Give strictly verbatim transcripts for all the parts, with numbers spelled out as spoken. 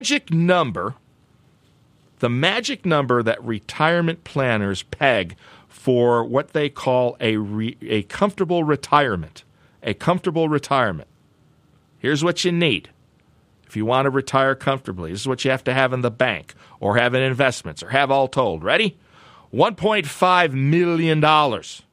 magic number, the magic number that retirement planners peg for what they call a re, a comfortable retirement, a comfortable retirement. Here's what you need. If you want to retire comfortably, this is what you have to have in the bank or have in investments or have all told. Ready? one point five million dollars.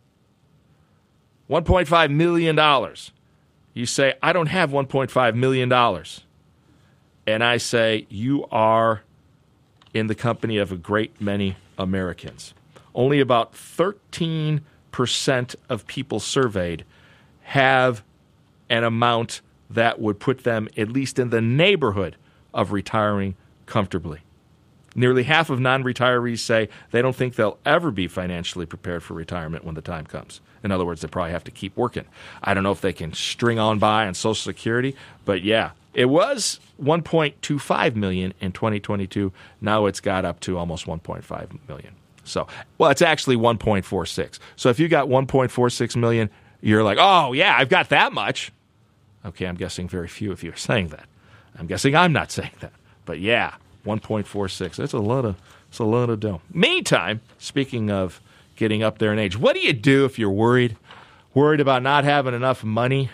one point five million dollars. You say, I don't have one point five million dollars. And I say, you are in the company of a great many Americans. Only about thirteen percent of people surveyed have an amount that would put them at least in the neighborhood of retiring comfortably. Nearly half of non-retirees say they don't think they'll ever be financially prepared for retirement when the time comes. In other words, they probably have to keep working. I don't know if they can string on by on Social Security, but yeah, it was one point two five million in twenty twenty-two. Now it's got up to almost one point five million. So, well, it's actually one point four six. So if you got one point four six million, you're like, oh, yeah, I've got that much. Okay, I'm guessing very few of you are saying that. I'm guessing I'm not saying that. But yeah, one point four six. That's a lot of, that's a lot of dough. Meantime, speaking of getting up there in age, what do you do if you're worried, worried about not having enough money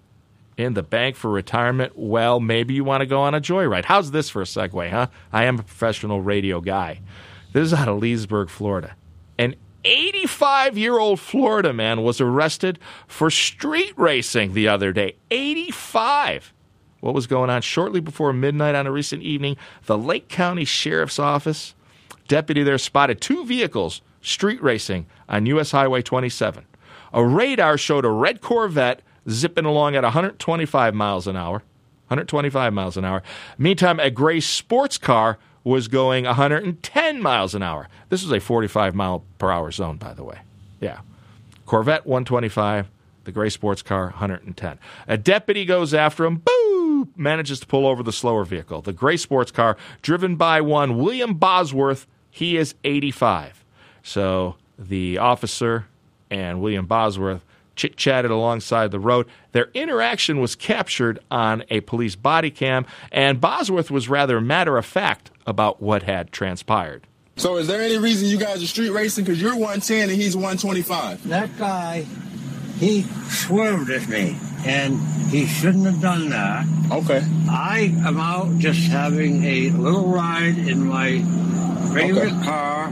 in the bank for retirement? Well, maybe you want to go on a joyride. How's this for a segue, huh? I am a professional radio guy. This is out of Leesburg, Florida. An eighty-five-year-old Florida man was arrested for street racing the other day. eighty-five. What was going on? Shortly before midnight on a recent evening, the Lake County Sheriff's Office deputy there spotted two vehicles street racing on U S Highway twenty-seven. A radar showed a red Corvette zipping along at one hundred twenty-five miles an hour. one hundred twenty-five miles an hour. Meantime, a gray sports car was going one hundred ten miles an hour. This was a forty-five mile per hour zone, by the way. Yeah. Corvette, one twenty-five. The gray sports car, one hundred ten. A deputy goes after him. Boo! Manages to pull over the slower vehicle. The gray sports car, driven by one William Bosworth. He is eighty-five. So the officer and William Bosworth chit-chatted alongside the road. Their interaction was captured on a police body cam, and Bosworth was rather matter-of-fact about what had transpired. So is there any reason you guys are street racing? Because you're one ten and he's one twenty-five. That guy, he swerved at me, and he shouldn't have done that. Okay. I am out just having a little ride in my favorite okay. car.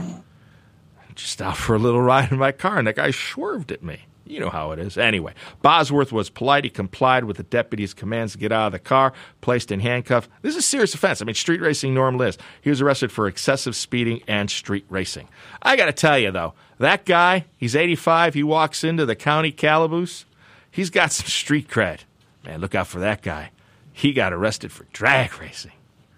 Just out for a little ride in my car, and that guy swerved at me. You know how it is. Anyway, Bosworth was polite. He complied with the deputy's commands to get out of the car, placed in handcuffs. This is a serious offense. I mean, street racing normally is. He was arrested for excessive speeding and street racing. I got to tell you, though, that guy, he's eighty-five. He walks into the county calaboose. He's got some street cred. Man, look out for that guy. He got arrested for drag racing.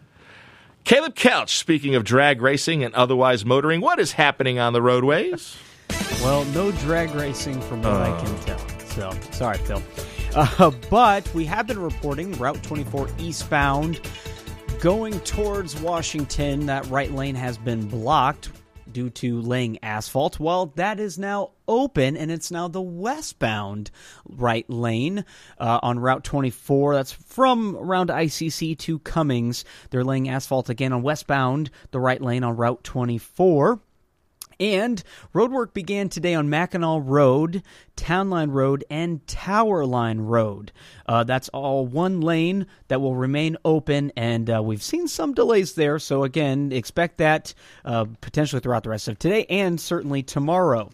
Caleb Kelch, speaking of drag racing and otherwise motoring, what is happening on the roadways? Well, no drag racing from what uh. I can tell. So, sorry, Phil. Uh, but we have been reporting Route twenty-four eastbound going towards Washington. That right lane has been blocked due to laying asphalt. Well, that is now open, and it's now the westbound right lane uh, on Route twenty-four. That's from around I C C to Cummings. They're laying asphalt again on westbound, the right lane on Route twenty-four. And road work began today on Mackinac Road, Town Line Road, and Tower Line Road. Uh, that's all one lane that will remain open, and uh, we've seen some delays there. So, again, expect that uh, potentially throughout the rest of today and certainly tomorrow.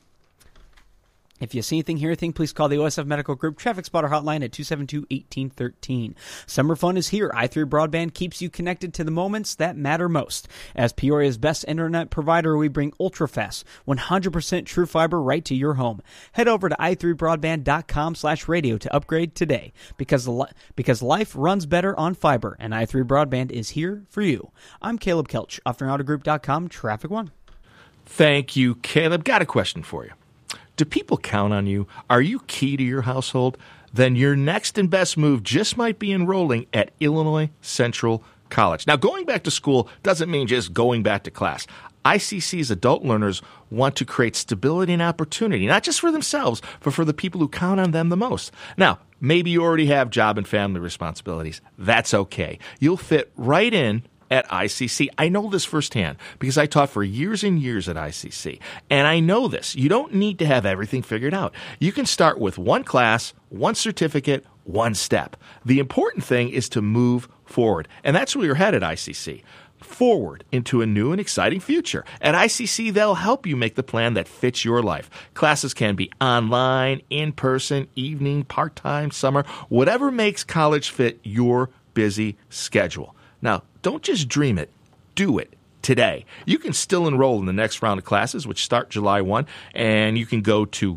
If you see anything, hear anything, please call the O S F Medical Group Traffic Spotter Hotline at two seven two, one eight one three. Summer fun is here. i three Broadband keeps you connected to the moments that matter most. As Peoria's best internet provider, we bring ultra-fast, one hundred percent true fiber right to your home. Head over to i three broadband dot com slash radio to upgrade today, because, li- because life runs better on fiber, and i three Broadband is here for you. I'm Caleb Kelch, offering auto group dot com, Traffic One. Thank you, Caleb. Got a question for you. Do people count on you? Are you key to your household? Then your next and best move just might be enrolling at Illinois Central College. Now, going back to school doesn't mean just going back to class. I C C's adult learners want to create stability and opportunity, not just for themselves, but for the people who count on them the most. Now, maybe you already have job and family responsibilities. That's okay. You'll fit right in at I C C. I know this firsthand because I taught for years and years at I C C. And I know this. You don't need to have everything figured out. You can start with one class, one certificate, one step. The important thing is to move forward. And that's where you're headed at I C C. Forward into a new and exciting future. At I C C, they'll help you make the plan that fits your life. Classes can be online, in-person, evening, part-time, summer, whatever makes college fit your busy schedule. Now, don't just dream it, do it today. You can still enroll in the next round of classes, which start July first, and you can go to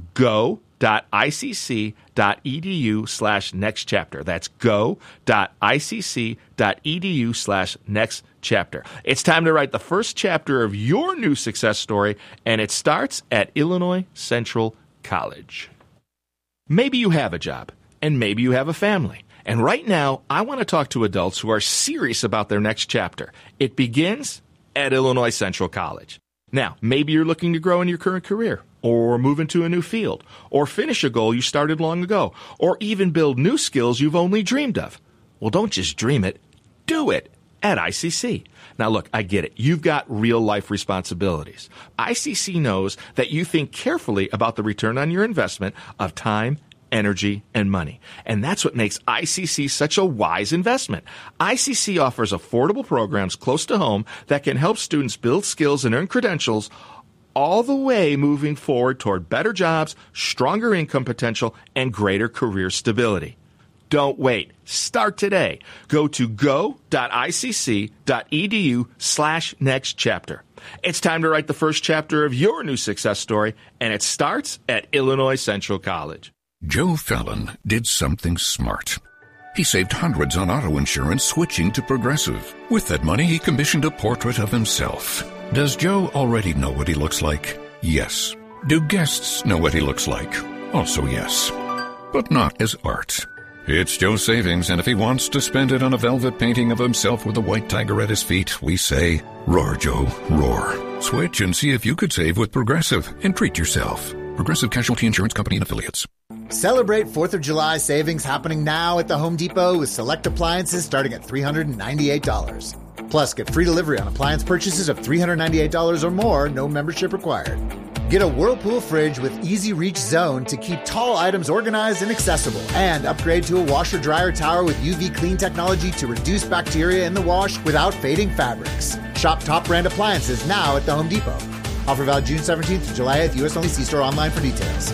go.icc.edu slash next chapter. That's go.icc.edu slash next chapter. It's time to write the first chapter of your new success story, and it starts at Illinois Central College. Maybe you have a job, and maybe you have a family. And right now, I want to talk to adults who are serious about their next chapter. It begins at Illinois Central College. Now, maybe you're looking to grow in your current career, or move into a new field, or finish a goal you started long ago, or even build new skills you've only dreamed of. Well, don't just dream it, do it at I C C. Now, look, I get it. You've got real-life responsibilities. I C C knows that you think carefully about the return on your investment of time, energy, and money. And that's what makes I C C such a wise investment. I C C offers affordable programs close to home that can help students build skills and earn credentials, all the way moving forward toward better jobs, stronger income potential, and greater career stability. Don't wait. Start today. Go to go.icc.edu slash next chapter. It's time to write the first chapter of your new success story, and it starts at Illinois Central College. Joe Fallon did something smart. He saved hundreds on auto insurance switching to Progressive. With that money, he commissioned a portrait of himself. Does Joe already know what he looks like? Yes. Do guests know what he looks like? Also yes. But not as art. It's Joe's savings, and if he wants to spend it on a velvet painting of himself with a white tiger at his feet, we say, roar, Joe, roar. Switch and see if you could save with Progressive and treat yourself. Progressive Casualty Insurance Company and Affiliates. Celebrate fourth of July savings happening now at the Home Depot with select appliances starting at three hundred ninety-eight dollars. Plus, get free delivery on appliance purchases of three hundred ninety-eight dollars or more, no membership required. Get a Whirlpool fridge with Easy Reach Zone to keep tall items organized and accessible. And upgrade to a washer-dryer tower with U V clean technology to reduce bacteria in the wash without fading fabrics. Shop top brand appliances now at the Home Depot. Offer valid June seventeenth to July eighth, U S only. See store online for details.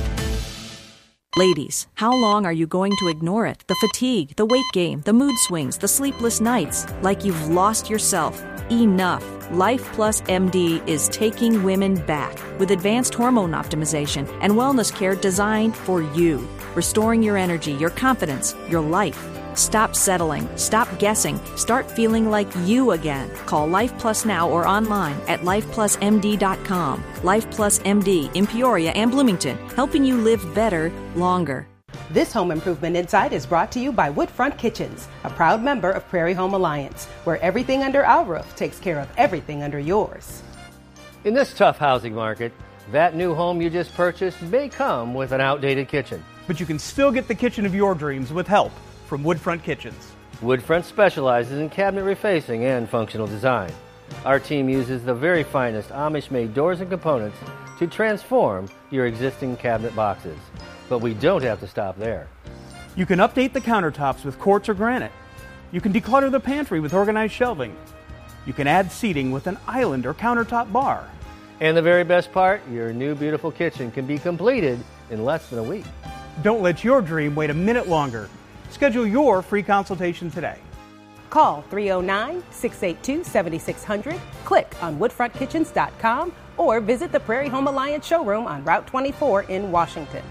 Ladies, how long are you going to ignore it? The fatigue, the weight gain, the mood swings, the sleepless nights, like you've lost yourself. Enough. Life Plus M D is taking women back with advanced hormone optimization and wellness care designed for you, restoring your energy, your confidence, your life. Stop settling. Stop guessing. Start feeling like you again. Call Life Plus now or online at life plus m d dot com. Life Plus M D in Peoria and Bloomington, helping you live better, longer. This Home Improvement Insight is brought to you by Woodfront Kitchens, a proud member of Prairie Home Alliance, where everything under our roof takes care of everything under yours. In this tough housing market, that new home you just purchased may come with an outdated kitchen. But you can still get the kitchen of your dreams with help from Woodfront Kitchens. Woodfront specializes in cabinet refacing and functional design. Our team uses the very finest Amish-made doors and components to transform your existing cabinet boxes. But we don't have to stop there. You can update the countertops with quartz or granite. You can declutter the pantry with organized shelving. You can add seating with an island or countertop bar. And the very best part, your new beautiful kitchen can be completed in less than a week. Don't let your dream wait a minute longer. Schedule your free consultation today. Call three oh nine, six eight two, seven six zero zero, click on woodfront kitchens dot com, or visit the Prairie Home Alliance showroom on Route twenty-four in Washington.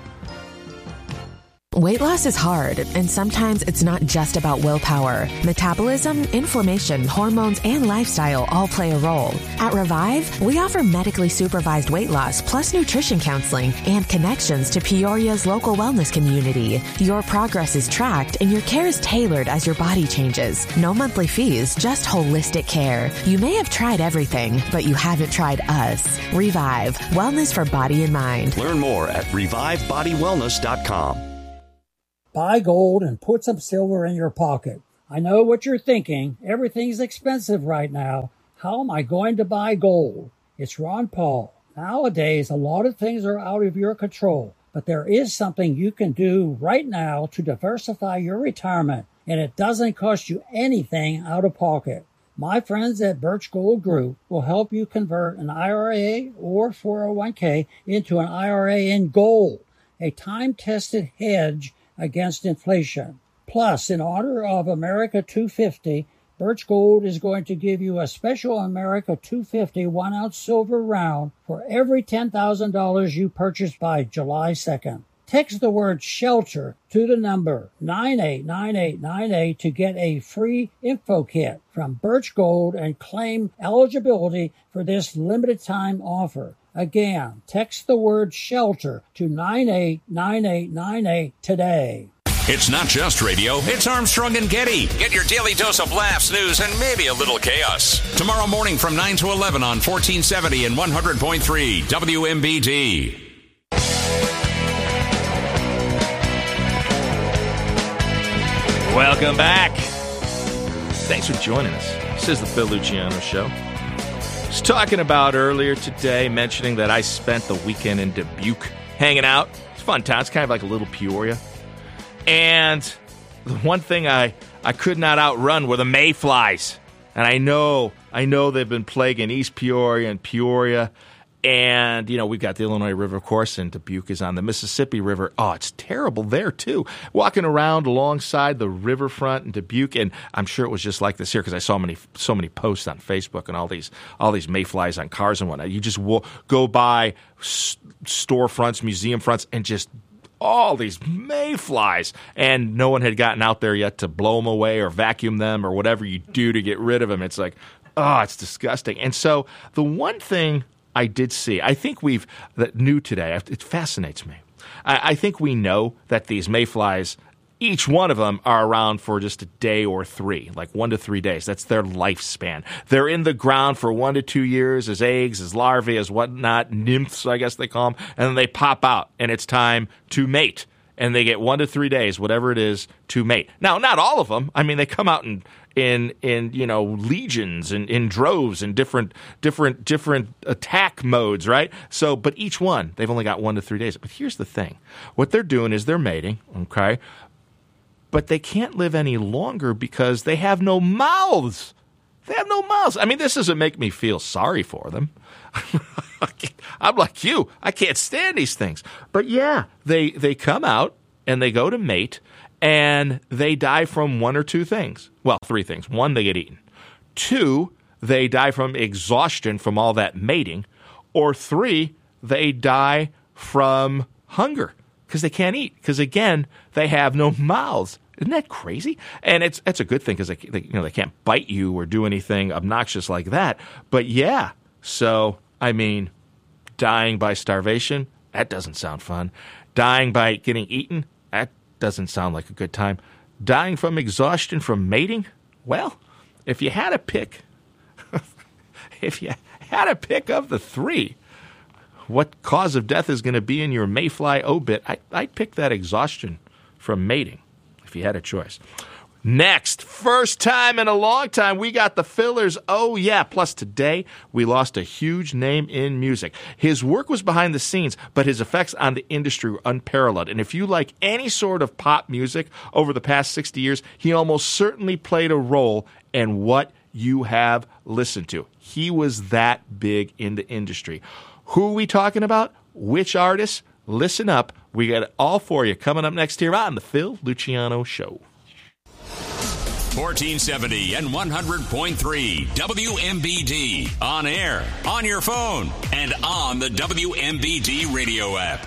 Weight loss is hard, and sometimes it's not just about willpower. Metabolism, inflammation, hormones, and lifestyle all play a role. At Revive, we offer medically supervised weight loss plus nutrition counseling and connections to Peoria's local wellness community. Your progress is tracked, and your care is tailored as your body changes. No monthly fees, just holistic care. You may have tried everything, but you haven't tried us. Revive, wellness for body and mind. Learn more at revive body wellness dot com. Buy gold and put some silver in your pocket. I know what you're thinking. Everything's expensive right now. How am I going to buy gold? It's Ron Paul. Nowadays, a lot of things are out of your control, but there is something you can do right now to diversify your retirement, and it doesn't cost you anything out of pocket. My friends at Birch Gold Group will help you convert an I R A or four oh one k into an I R A in gold, a time-tested hedge against inflation. Plus, in honor of America two fifty, Birch Gold is going to give you a special America two fifty one-ounce silver round for every ten thousand dollars you purchase by July second. Text the word SHELTER to the number nine eight nine eight nine eight to get a free info kit from Birch Gold and claim eligibility for this limited-time offer. Again, text the word SHELTER to nine eight nine eight nine eight today. It's not just radio, it's Armstrong and Getty. Get your daily dose of laughs, news, and maybe a little chaos. Tomorrow morning from nine to eleven on fourteen seventy and one hundred point three W M B D. Welcome back. Thanks for joining us. This is the Phil Luciano Show. I was talking about earlier today, mentioning that I spent the weekend in Dubuque hanging out. It's a fun town. It's kind of like a little Peoria. And the one thing I, I could not outrun were the mayflies. And I know, I know they've been plaguing East Peoria and Peoria. And, you know, we've got the Illinois River, of course, and Dubuque is on the Mississippi River. Oh, it's terrible there, too. Walking around alongside the riverfront in Dubuque, and I'm sure it was just like this here because I saw many, so many posts on Facebook and all these all these mayflies on cars and whatnot. You just will go by s- storefronts, museum fronts, and just all these mayflies, and no one had gotten out there yet to blow them away or vacuum them or whatever you do to get rid of them. It's like, oh, it's disgusting. And so the one thing I did see, I think we've, that new today, it fascinates me. I, I think we know that these mayflies, each one of them are around for just a day or three, like one to three days. That's their lifespan. They're in the ground for one to two years as eggs, as larvae, as whatnot, nymphs, I guess they call them, and then they pop out, and it's time to mate. And they get one to three days, whatever it is, to mate. Now, not all of them. I mean, they come out in in in you know legions and in, in droves and different different different attack modes, right? So, but each one, they've only got one to three days. But here's the thing: what they're doing is they're mating, okay? But they can't live any longer because they have no mouths. They have no mouths. I mean, this doesn't make me feel sorry for them. I'm like you. I can't stand these things. But yeah, they they come out and they go to mate, and they die from one or two things. Well, three things. One, they get eaten. Two, they die from exhaustion from all that mating. Or three, they die from hunger because they can't eat. Because, again, they have no mouths. Isn't that crazy? And it's it's a good thing because they, they, you know, they can't bite you or do anything obnoxious like that. But, yeah, so, I mean, dying by starvation, that doesn't sound fun. Dying by getting eaten, that doesn't sound like a good time. Dying from exhaustion from mating, well, if you had to pick, if you had to pick of the three, what cause of death is going to be in your mayfly obit, I, I'd pick that exhaustion from mating if you had a choice. Next, first time in a long time, we got the Fillers. Oh, yeah. Plus, today, we lost a huge name in music. His work was behind the scenes, but his effects on the industry were unparalleled. And if you like any sort of pop music over the past sixty years, he almost certainly played a role in what you have listened to. He was that big in the industry. Who are we talking about? Which artists? Listen up. We got it all for you coming up next here on the Phil Luciano Show. fourteen seventy and one hundred point three W M B D. On air, on your phone, and on the W M B D radio app.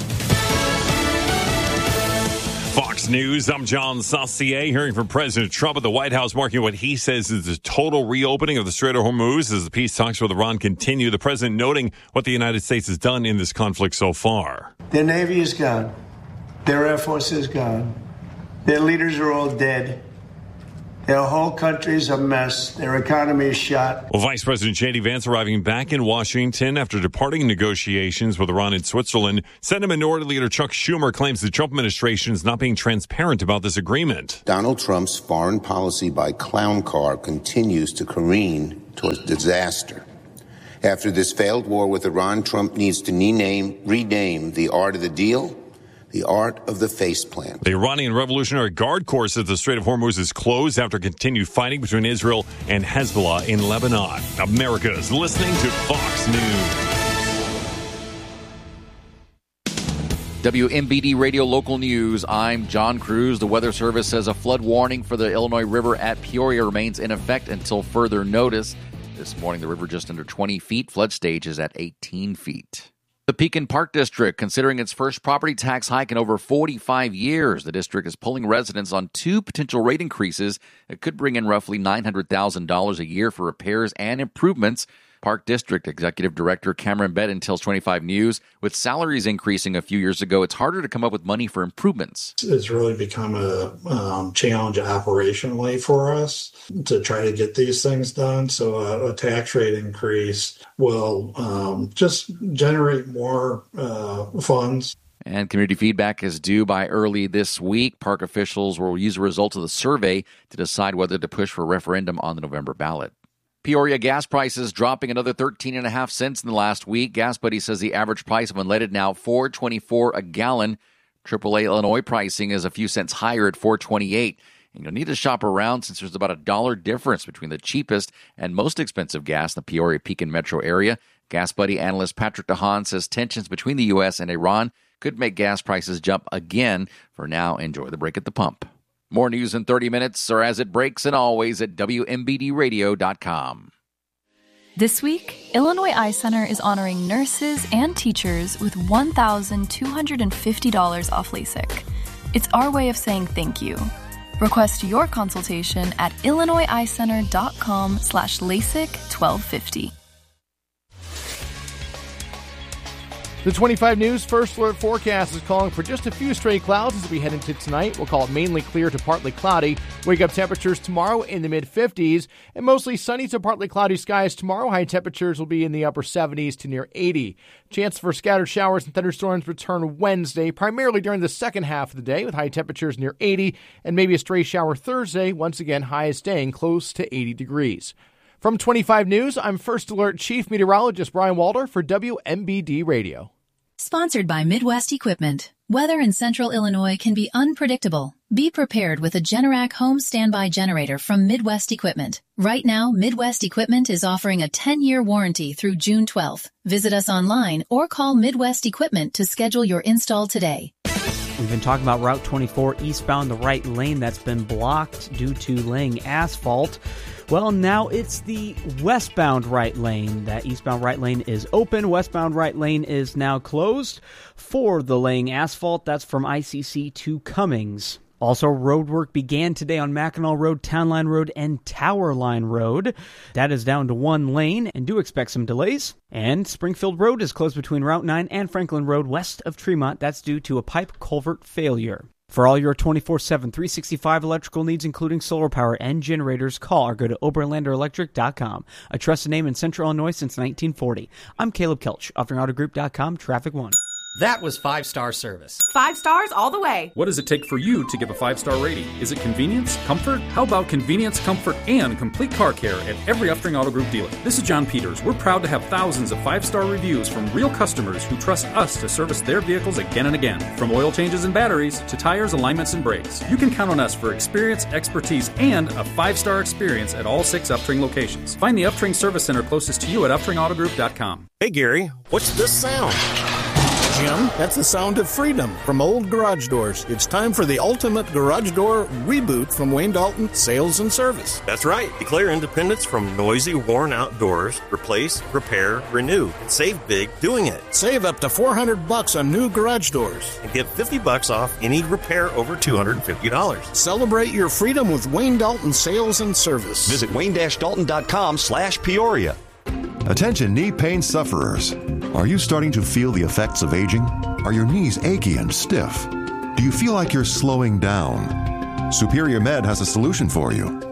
Fox News, I'm John Saucier, hearing from President Trump at the White House, marking what he says is the total reopening of the Strait of Hormuz as the peace talks with Iran continue. The president noting what the United States has done in this conflict so far. Their Navy is gone. Their Air Force is gone. Their leaders are all dead. Their whole country's a mess. Their economy is shot. Well, Vice President J D. Vance arriving back in Washington after departing negotiations with Iran and Switzerland. Senate Minority Leader Chuck Schumer claims the Trump administration is not being transparent about this agreement. Donald Trump's foreign policy by clown car continues to careen towards disaster. After this failed war with Iran, Trump needs to rename, rename the art of the deal the art of the faceplant. The Iranian Revolutionary Guard Corps says the Strait of Hormuz is closed after continued fighting between Israel and Hezbollah in Lebanon. America is listening to Fox News. W M B D Radio Local News. I'm John Cruz. The Weather Service says a flood warning for the Illinois River at Peoria remains in effect until further notice. This morning, the river just under twenty feet. Flood stage is at eighteen feet. The Pekin Park District, considering its first property tax hike in over forty-five years. The district is pulling residents on two potential rate increases that could bring in roughly nine hundred thousand dollars a year for repairs and improvements. Park District Executive Director Cameron Bedden tells twenty-five News, with salaries increasing a few years ago, it's harder to come up with money for improvements. It's really become a um, challenge operationally for us to try to get these things done. So a, a tax rate increase will um, just generate more uh, funds. And community feedback is due by early this week. Park officials will use the results of the survey to decide whether to push for a referendum on the November ballot. Peoria gas prices dropping another thirteen and a half cents in the last week. Gas Buddy says the average price of unleaded now four twenty-four a gallon. triple A Illinois pricing is a few cents higher at four twenty-eight. And you'll need to shop around since there's about a dollar difference between the cheapest and most expensive gas in the Peoria-Pekin metro area. Gas Buddy analyst Patrick DeHaan says tensions between the U S and Iran could make gas prices jump again. For now, enjoy the break at the pump. More news in thirty minutes, or as it breaks, and always at W M B D radio dot com. This week, Illinois Eye Center is honoring nurses and teachers with one thousand two hundred fifty dollars off LASIK. It's our way of saying thank you. Request your consultation at illinois eye center dot com slash LASIK twelve fifty. The twenty-five News First Alert forecast is calling for just a few stray clouds as we head into tonight. We'll call it mainly clear to partly cloudy. Wake up temperatures tomorrow in the mid-fifties and mostly sunny to partly cloudy skies tomorrow. High temperatures will be in the upper seventies to near eighty. Chance for scattered showers and thunderstorms return Wednesday, primarily during the second half of the day with high temperatures near eighty and maybe a stray shower Thursday. Once again, highs staying close to eighty degrees. From twenty-five News, I'm First Alert Chief Meteorologist Brian Walder for W M B D Radio. Sponsored by Midwest Equipment. Weather in central Illinois can be unpredictable. Be prepared with a Generac home standby generator from Midwest Equipment. Right now, Midwest Equipment is offering a ten-year warranty through June twelfth. Visit us online or call Midwest Equipment to schedule your install today. We've been talking about Route twenty-four eastbound, the right lane that's been blocked due to laying asphalt. Well, now it's the westbound right lane. That eastbound right lane is open. Westbound right lane is now closed for the laying asphalt. That's from I C C to Cummings. Also, road work began today on Mackinac Road, Town Line Road, and Tower Line Road. That is down to one lane, and do expect some delays. And Springfield Road is closed between Route nine and Franklin Road west of Tremont. That's due to a pipe culvert failure. For all your twenty-four seven, three sixty-five electrical needs, including solar power and generators, call or go to Oberlander Electric dot com. A trusted name in Central Illinois since nineteen forty. I'm Caleb Kelch, offering auto group dot com, Traffic One. That was five-star service. Five stars all the way. What does it take for you to give a five-star rating? Is it convenience, comfort? How about convenience, comfort, and complete car care at every Upstring Auto Group dealer? This is John Peters. We're proud to have thousands of five-star reviews from real customers who trust us to service their vehicles again and again. From oil changes and batteries to tires, alignments, and brakes. You can count on us for experience, expertise, and a five-star experience at all six Upstring locations. Find the Upstring Service Center closest to you at upstring auto group dot com. Hey, Gary, what's this sound? Jim, that's the sound of freedom from old garage doors. It's time for the ultimate garage door reboot from Wayne Dalton Sales and Service. That's right. Declare independence from noisy, worn-out doors. Replace, repair, renew, and save big doing it. Save up to four hundred bucks on new garage doors. And get fifty bucks off any repair over two hundred fifty dollars. Celebrate your freedom with Wayne Dalton Sales and Service. Visit wayne dash dalton dot com slash Peoria. Attention knee pain sufferers. Are you starting to feel the effects of aging? Are your knees achy and stiff? Do you feel like you're slowing down? Superior Med has a solution for you.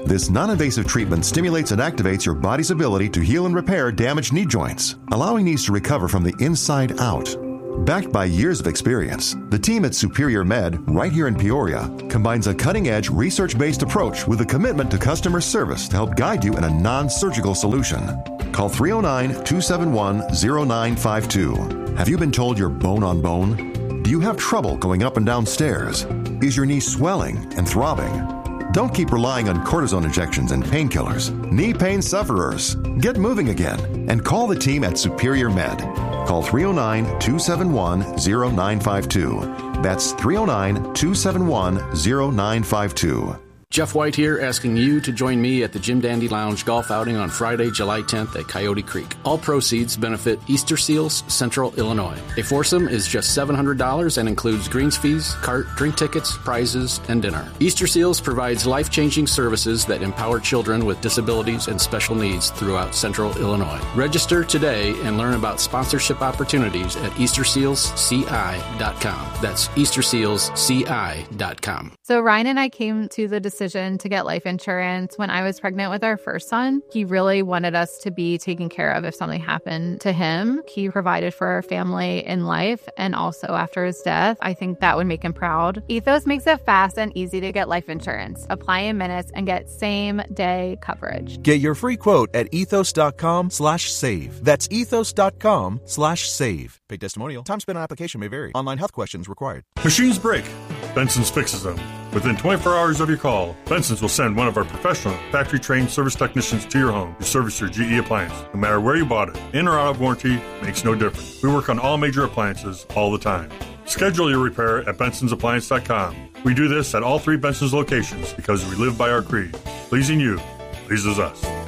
This non-invasive treatment stimulates and activates your body's ability to heal and repair damaged knee joints, allowing knees to recover from the inside out. Backed by years of experience, the team at Superior Med, right here in Peoria, combines a cutting-edge, research-based approach with a commitment to customer service to help guide you in a non-surgical solution. Call three oh nine, two seven one, oh nine five two. Have you been told you're bone on bone? Do you have trouble going up and down stairs? Is your knee swelling and throbbing? Don't keep relying on cortisone injections and painkillers. Knee pain sufferers, get moving again and call the team at Superior Med. Call three oh nine, two seven one, oh nine five two. That's three oh nine, two seven one, oh nine five two. Jeff White here, asking you to join me at the Jim Dandy Lounge golf outing on Friday, July tenth at Coyote Creek. All proceeds benefit Easter Seals, Central Illinois. A foursome is just seven hundred dollars and includes greens fees, cart, drink tickets, prizes, and dinner. Easter Seals provides life-changing services that empower children with disabilities and special needs throughout Central Illinois. Register today and learn about sponsorship opportunities at easter seals c i dot com. That's easter seals c i dot com. So Ryan and I came to the decision to get life insurance when I was pregnant with our first son. He really wanted us to be taken care of if something happened to him. He provided for our family in life and also after his death. I think that would make him proud. Ethos makes it fast and easy to get life insurance. Apply in minutes and get same day coverage. Get your free quote at ethos.com slash save. That's ethos.com slash save. Paid testimonial. Time spent on application may vary. Online health questions required. Machines break. Benson's fixes them. Within twenty-four hours of your call, Benson's will send one of our professional, factory-trained service technicians to your home to service your G E appliance. No matter where you bought it, in or out of warranty, makes no difference. We work on all major appliances all the time. Schedule your repair at bensons appliance dot com. We do this at all three Benson's locations because we live by our creed. Pleasing you pleases us.